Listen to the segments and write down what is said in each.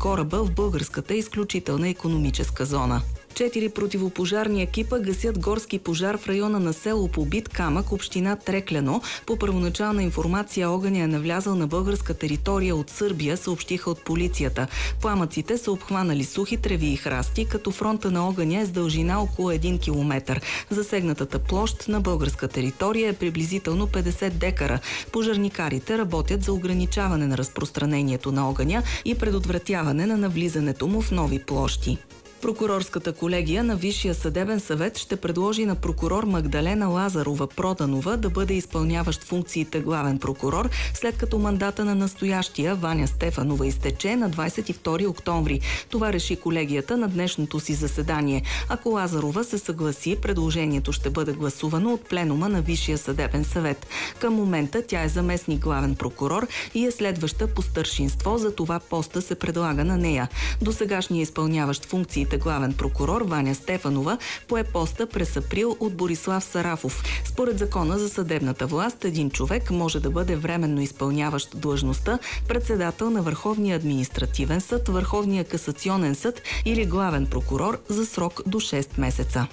кораба в българската изключителна икономическа зона. 4 противопожарни екипа гасят горски пожар в района на село Побит камък, община Трекляно. По първоначална информация огъня е навлязъл на българска територия от Сърбия, съобщиха от полицията. Пламъците са обхванали сухи треви и храсти, като фронта на огъня е с дължина около 1 км. Засегнатата площ на българска територия е приблизително 50 декара. Пожарникарите работят за ограничаване на разпространението на огъня и предотвратяване на навлизането му в нови площи. Прокурорската колегия на Висшия съдебен съвет ще предложи на прокурор Магдалена Лазарова Проданова да бъде изпълняващ функциите главен прокурор, след като мандата на настоящия Ваня Стефанова изтече на 22 октомври. Това реши колегията на днешното си заседание. Ако Лазарова се съгласи, предложението ще бъде гласувано от пленума на Висшия съдебен съвет. Към момента тя е заместник главен прокурор и е следваща по старшинство, за това поста се предлага на нея. Досегашният изпълняващ функциите главен прокурор Ваня Стефанова пое поста през април от Борислав Сарафов. Според закона за съдебната власт, един човек може да бъде временно изпълняващ длъжността председател на Върховния административен съд, Върховния касационен съд или главен прокурор за срок до 6 месеца.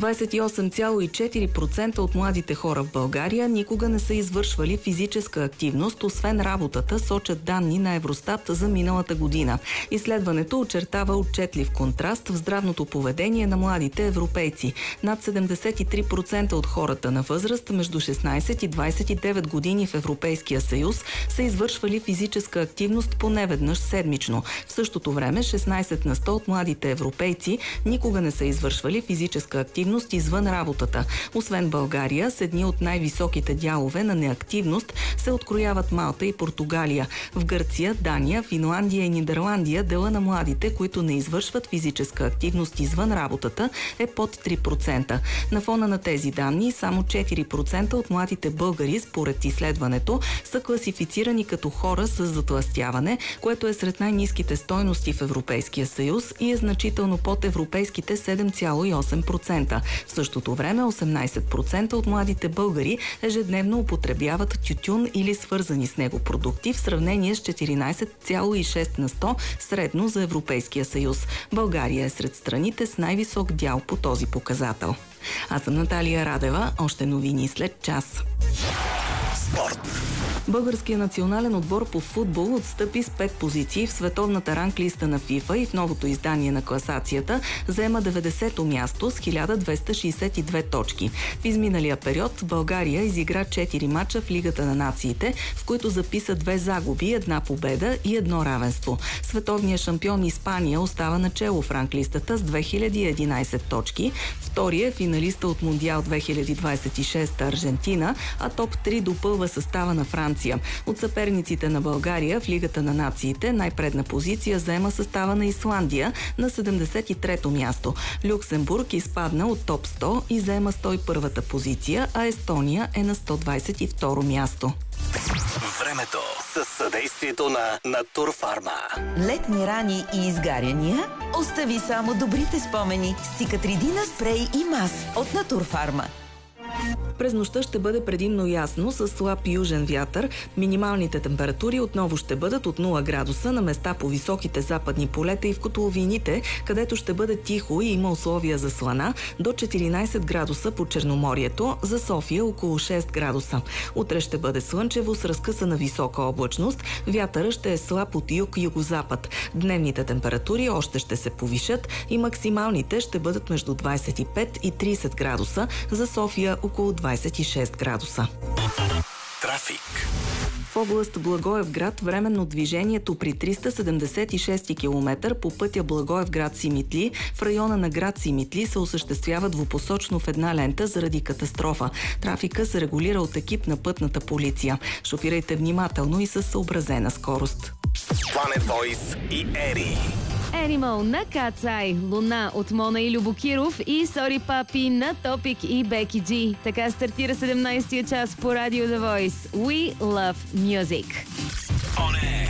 28,4% от младите хора в България никога не са извършвали физическа активност, освен работата, сочат данни на Евростат за миналата година. Изследването очертава отчетлив контраст в здравното поведение на младите европейци. Над 73% от хората на възраст между 16 и 29 години в Европейския съюз са извършвали физическа активност поне веднъж седмично. В същото време 16 на 100 от младите европейци никога не са извършвали физическа активност извън работата. Освен България, с едни от най-високите дялове на неактивност се открояват Малта и Португалия. В Гърция, Дания, Финландия и Нидерландия дела на младите, които не извършват физическа активност извън работата, е под 3%. На фона на тези данни, само 4% от младите българи, според изследването, са класифицирани като хора с затлъстяване, което е сред най-ниските стойности в Европейския съюз и е значително под европейските 7,8%. В същото време 18% от младите българи ежедневно употребяват тютюн или свързани с него продукти, в сравнение с 14,6 на 100 средно за Европейския съюз. България е сред страните с най-висок дял по този показател. Аз съм Наталия Радева. Още новини след час. Спорт. Българският национален отбор по футбол отстъпи с 5 позиции в световната ранглиста на FIFA и в новото издание на класацията заема 90-то място с 1262 точки. В изминалия период България изигра 4 мача в Лигата на нациите, в които записа 2 загуби, 1 победа и 1 равенство. Световният шампион Испания остава начело в ранглистата с 2011 точки. Втория е финалиста от Мондиал 2026 Аржентина, а топ 3 допълва състава на Франция. От съперниците на България в Лигата на нациите най-предна позиция заема състава на Исландия на 73-то място. Люксембург изпадна от топ 100 и заема 101-та позиция, а Естония е на 122-ро място. Времето със съдействието на Натурфарма. Летни рани и изгаряния? Остави само добрите спомени с Цикатридина спрей и мас от Натурфарма. През нощта ще бъде предимно ясно с слаб южен вятър. Минималните температури отново ще бъдат от 0 градуса на места по високите западни полета и в котловините, където ще бъде тихо и има условия за слана, до 14 градуса по Черноморието, за София около 6 градуса. Утре ще бъде слънчево с разкъсана висока облачност. Вятъра ще е слаб от юг-югозапад. Дневните температури още ще се повишат и максималните ще бъдат между 25 и 30 градуса, за София около 26 градуса. Трафик. В област Благоевград временно движението при 376 км по пътя Благоевград-Симитли в района на град Симитли се осъществява двупосочно в една лента заради катастрофа. Трафика се регулира от екип на пътната полиция. Шофирайте внимателно и със съобразена скорост. Planet Voice и Ери. Animal на Кацай, Луна от Мона и Любокиров и Сори Папи на Топик и Беки Джи. Така стартира 17-я час по Радио The Voice. We love music. On air.